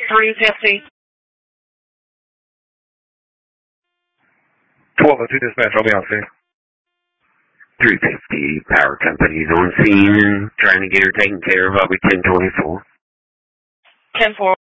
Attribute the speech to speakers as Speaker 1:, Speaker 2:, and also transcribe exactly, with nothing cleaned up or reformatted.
Speaker 1: three fifty.
Speaker 2: twelve oh two dispatch, I'll be on scene.
Speaker 3: three fifty, power company's on scene and trying to get her taken care of. I'll be ten twenty-four.
Speaker 1: ten four.